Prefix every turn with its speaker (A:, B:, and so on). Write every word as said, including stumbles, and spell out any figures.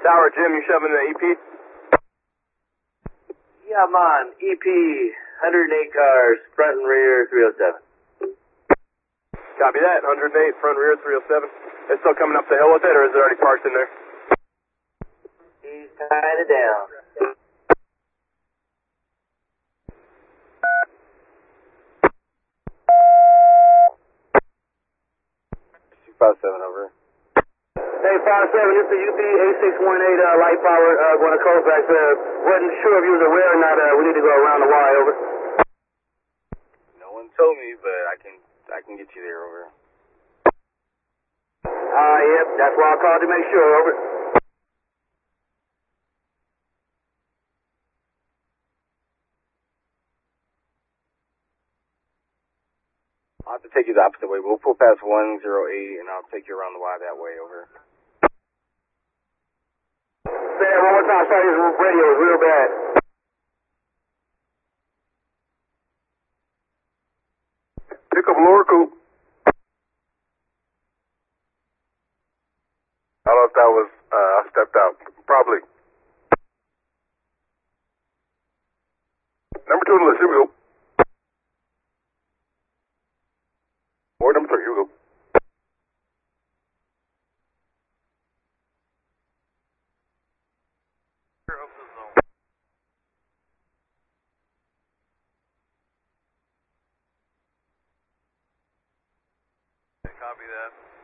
A: Tower, Jim, you shoving the E P?
B: Yeah, I'm on. E P, one hundred eight cars, front and rear, three oh seven.
A: Copy that, one hundred eight, front rear, three oh seven. It's still coming up the hill with it, or is it already parked in there?
B: He's tying it down.
A: two five seven over.
B: Hey, five seven, this is U P eight six one eight, uh, light power, uh, going to Colfax. Uh, wasn't sure if you was aware or not, uh, we need to go around the Y, over.
A: No one told me, but I can, I can get you there, over.
B: Uh, yep, that's why I called to make sure, over.
A: I'll have to take you the opposite way. We'll pull past one zero eight, and I'll take you around the Y that way, over.
B: Say that one more time, sorry, this radio is real bad.
A: Pick up lower coupe. I don't know if that was, uh, I stepped out. Probably. Number two on the list, here we go. Or number three, here we go.
C: Copy that.